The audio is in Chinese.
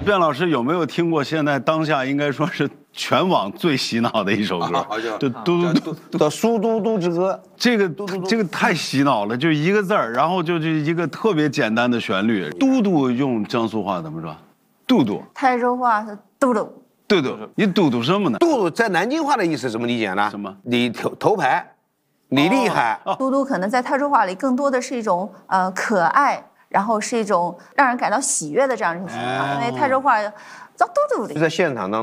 卞老师有没有听过现在当下应该说是全网最洗脑的一首歌？就嘟嘟嘟的《苏嘟嘟之歌》， 这个太洗脑了，就一个字儿，然后就一个特别简单的旋律。嘟嘟用江苏话怎么说？嘟嘟。 泰州话是嘟嘟。 嘟嘟，你嘟嘟什么呢？ 嘟嘟在南京话的意思怎么理解呢？ 什么？ 你头牌，你厉害。 嘟嘟可能在泰州话里更多的是一种可爱，然后是一种让人感到喜悦的这样一种情况，因为泰州话叫嘟嘟的。 就在现场当中。